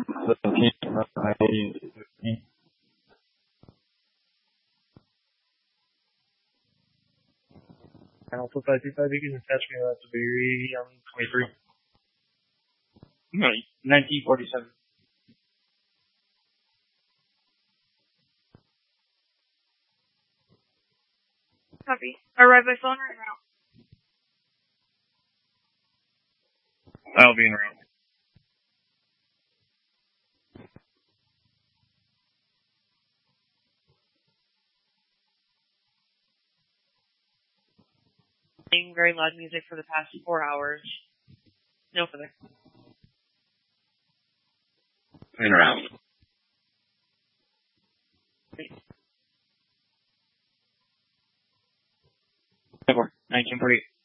Alpha 525, you can attach me to that to be 23. No, 1947. Copy. Arrive by phone or en route? I'll be en route. Playing very loud music for the past 4 hours. No further. En route. 1948.